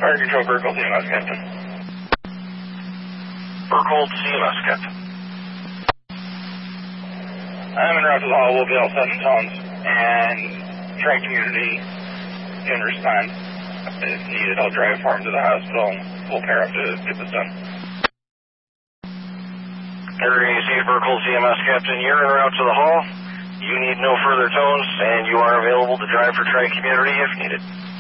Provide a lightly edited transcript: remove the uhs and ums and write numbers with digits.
Fire Control, Burkhold, CMS, Captain. Burkhold, CMS, Captain. I'm en route to the hall. We'll be all set in tones, and Tri-Community can respond. If needed, I'll drive farm to the hospital, and we'll pair up to get this done. Area AC, Burkhold, CMS, Captain. You're en route to the hall. You need no further tones, and you are available to drive for Tri-Community if needed.